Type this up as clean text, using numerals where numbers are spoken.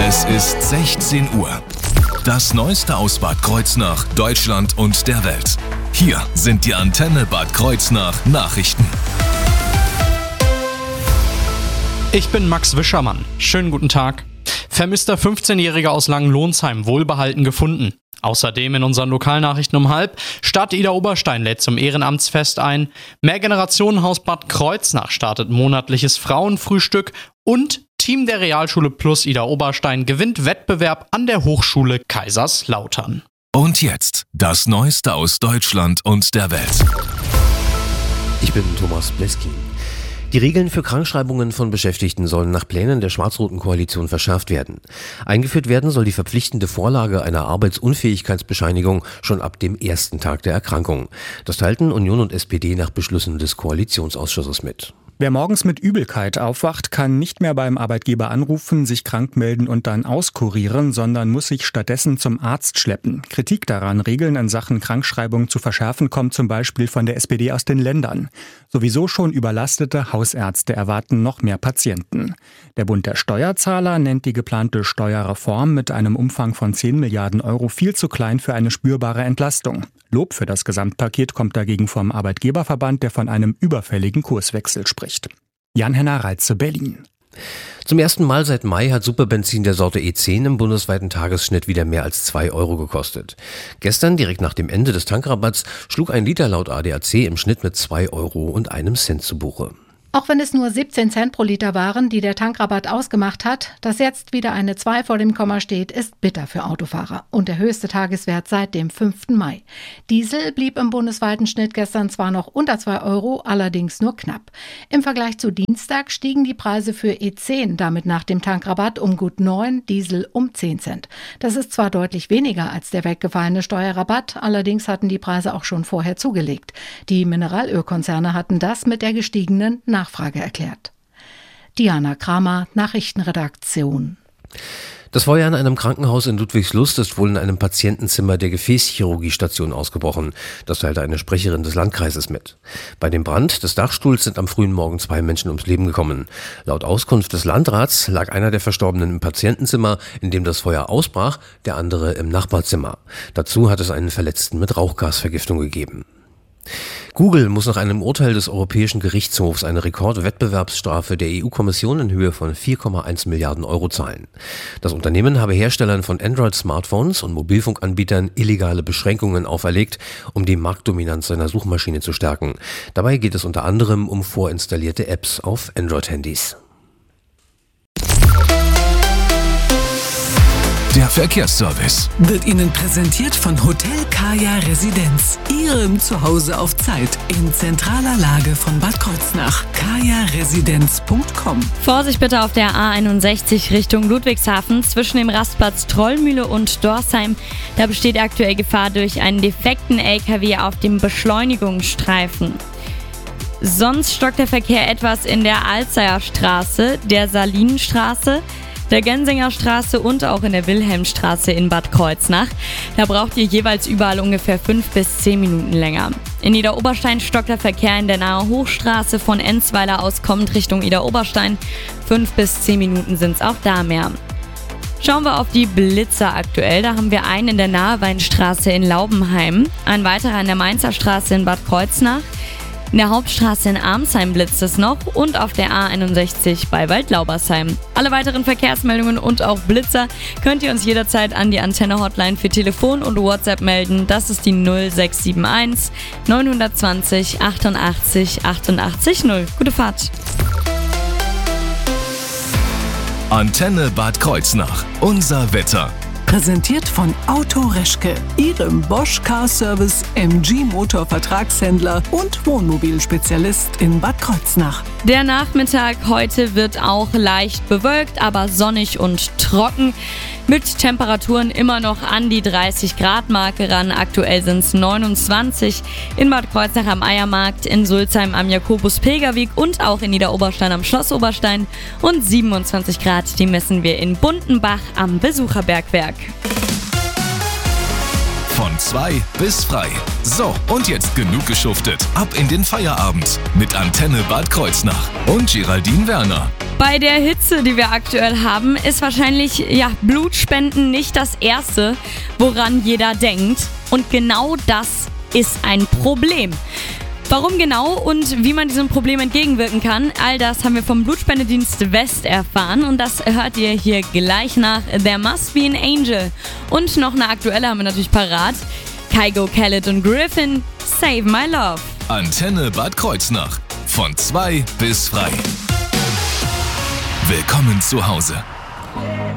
Es ist 16 Uhr. Das Neueste aus Bad Kreuznach, Deutschland und der Welt. Hier sind die Antenne Bad Kreuznach Nachrichten. Ich bin Max Wischermann. Schönen guten Tag. Vermisster 15-Jähriger aus Langenlohnsheim wohlbehalten gefunden. Außerdem in unseren Lokalnachrichten um 12:30. Stadt Idar-Oberstein lädt zum Ehrenamtsfest ein. Mehrgenerationenhaus Bad Kreuznach startet monatliches Frauenfrühstück. Und Team der Realschule Plus Idar-Oberstein gewinnt Wettbewerb an der Hochschule Kaiserslautern. Und jetzt das Neueste aus Deutschland und der Welt. Ich bin Thomas Bleski. Die Regeln für Krankschreibungen von Beschäftigten sollen nach Plänen der schwarz-roten Koalition verschärft werden. Eingeführt werden soll die verpflichtende Vorlage einer Arbeitsunfähigkeitsbescheinigung schon ab dem ersten Tag der Erkrankung. Das teilten Union und SPD nach Beschlüssen des Koalitionsausschusses mit. Wer morgens mit Übelkeit aufwacht, kann nicht mehr beim Arbeitgeber anrufen, sich krank melden und dann auskurieren, sondern muss sich stattdessen zum Arzt schleppen. Kritik daran, Regeln in Sachen Krankschreibung zu verschärfen, kommt zum Beispiel von der SPD aus den Ländern. Sowieso schon überlastete Hausärzte erwarten noch mehr Patienten. Der Bund der Steuerzahler nennt die geplante Steuerreform mit einem Umfang von 10 Milliarden Euro viel zu klein für eine spürbare Entlastung. Lob für das Gesamtpaket kommt dagegen vom Arbeitgeberverband, der von einem überfälligen Kurswechsel spricht. Jan-Henner Reitze, Berlin. Zum ersten Mal seit Mai hat Superbenzin der Sorte E10 im bundesweiten Tagesschnitt wieder mehr als 2 Euro gekostet. Gestern, direkt nach dem Ende des Tankrabatts, schlug ein Liter laut ADAC im Schnitt mit 2 Euro und einem Cent zu Buche. Auch wenn es nur 17 Cent pro Liter waren, die der Tankrabatt ausgemacht hat, dass jetzt wieder eine 2 vor dem Komma steht, ist bitter für Autofahrer und der höchste Tageswert seit dem 5. Mai. Diesel blieb im bundesweiten Schnitt gestern zwar noch unter 2 Euro, allerdings nur knapp. Im Vergleich zu Dienstag stiegen die Preise für E10 damit nach dem Tankrabatt um gut 9, Diesel um 10 Cent. Das ist zwar deutlich weniger als der weggefallene Steuerrabatt, allerdings hatten die Preise auch schon vorher zugelegt. Die Mineralölkonzerne hatten das mit der gestiegenen Nachfrage erklärt. Diana Kramer, Nachrichtenredaktion. Das Feuer in einem Krankenhaus in Ludwigslust ist wohl in einem Patientenzimmer der Gefäßchirurgiestation ausgebrochen. Das teilte eine Sprecherin des Landkreises mit. Bei dem Brand des Dachstuhls sind am frühen Morgen 2 Menschen ums Leben gekommen. Laut Auskunft des Landrats lag einer der Verstorbenen im Patientenzimmer, in dem das Feuer ausbrach, der andere im Nachbarzimmer. Dazu hat es einen Verletzten mit Rauchgasvergiftung gegeben. Google muss nach einem Urteil des Europäischen Gerichtshofs eine Rekordwettbewerbsstrafe der EU-Kommission in Höhe von 4,1 Milliarden Euro zahlen. Das Unternehmen habe Herstellern von Android-Smartphones und Mobilfunkanbietern illegale Beschränkungen auferlegt, um die Marktdominanz seiner Suchmaschine zu stärken. Dabei geht es unter anderem um vorinstallierte Apps auf Android-Handys. Der Verkehrsservice wird Ihnen präsentiert von Hotel Kaya Residenz. Ihrem Zuhause auf Zeit in zentraler Lage von Bad Kreuznach. kajaresidenz.com. Vorsicht bitte auf der A61 Richtung Ludwigshafen zwischen dem Rastplatz Trollmühle und Dorsheim. Da besteht aktuell Gefahr durch einen defekten LKW auf dem Beschleunigungsstreifen. Sonst stockt der Verkehr etwas in der Alzeyer Straße, der Salinenstraße, der Gensinger Straße und auch in der Wilhelmstraße in Bad Kreuznach. Da braucht ihr jeweils überall ungefähr 5 bis 10 Minuten länger. In Idar-Oberstein stockt der Verkehr in der Nahe Hochstraße von Enzweiler aus kommend Richtung Idar-Oberstein. 5 bis 10 Minuten sind es auch da mehr. Schauen wir auf die Blitzer aktuell. Da haben wir einen in der Naheweinstraße in Laubenheim, ein weiterer in der Mainzer Straße in Bad Kreuznach. In der Hauptstraße in Armsheim blitzt es noch und auf der A61 bei Waldlaubersheim. Alle weiteren Verkehrsmeldungen und auch Blitzer könnt ihr uns jederzeit an die Antenne-Hotline für Telefon und WhatsApp melden. Das ist die 0671 920 88 88 0. Gute Fahrt. Antenne Bad Kreuznach. Unser Wetter. Präsentiert von Auto Reschke, Ihrem Bosch Car Service, MG Motor Vertragshändler und Wohnmobilspezialist in Bad Kreuznach. Der Nachmittag heute wird auch leicht bewölkt, aber sonnig und trocken. Mit Temperaturen immer noch an die 30-Grad-Marke ran. Aktuell sind es 29 in Bad Kreuznach am Eiermarkt, in Sulzheim am Jakobus-Pilgerweg und auch in Idar-Oberstein am Schloss Oberstein. Und 27 Grad, die messen wir in Buntenbach am Besucherbergwerk. Von 2 bis frei. So, und jetzt genug geschuftet. Ab in den Feierabend mit Antenne Bad Kreuznach und Geraldine Werner. Bei der Hitze, die wir aktuell haben, ist wahrscheinlich Blutspenden nicht das Erste, woran jeder denkt. Und genau das ist ein Problem. Warum genau und wie man diesem Problem entgegenwirken kann, all das haben wir vom Blutspendedienst West erfahren und das hört ihr hier gleich nach There Must Be an Angel. Und noch eine aktuelle haben wir natürlich parat. Kygo, Khaled und Griffin, Save My Love. Antenne Bad Kreuznach. Von 2 bis frei. Willkommen zu Hause.